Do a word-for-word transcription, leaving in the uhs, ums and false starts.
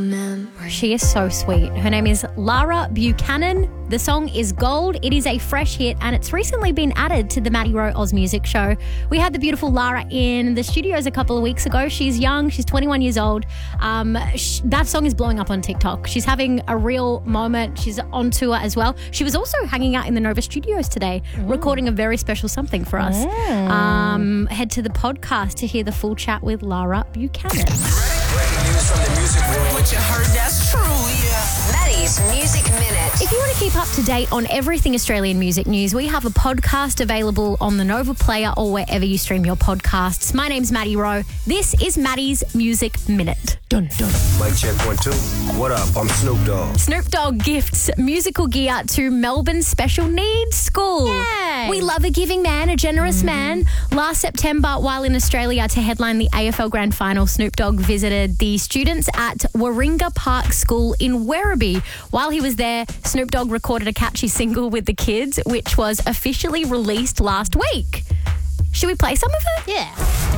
She is so sweet. Her name is Lara Buchanan. The song is Gold. It is a fresh hit and it's recently been added to the Maddie Rowe Oz Music Show. We had the beautiful Lara in the studios a couple of weeks ago. She's young. She's twenty-one years old. Um, sh- that song is blowing up on TikTok. She's having a real moment. She's on tour as well. She was also hanging out in the Nova Studios today, mm. recording a very special something for us. Mm. Um, head to the podcast to hear the full chat with Lara Buchanan. Breaking news from the music world. What you heard, that's true, yeah. Maddie's Music Minute. If you want to keep up to date on everything Australian music news, we have a podcast available on the Nova Player or wherever you stream your podcasts. My name's Maddie Rowe. This is Maddie's Music Minute. Dun, dun. Mic check one, two. What up? I'm Snoop Dogg. Snoop Dogg gifts musical gear to Melbourne Special Needs School. Yay. We love a giving man, a generous mm. man. Last September, while in Australia to headline the A F L Grand Final, Snoop Dogg visited the students at Warringah Park School in Werribee. While he was there, Snoop Dogg recorded a catchy single with the kids, which was officially released last week. Should we play some of it? Yeah.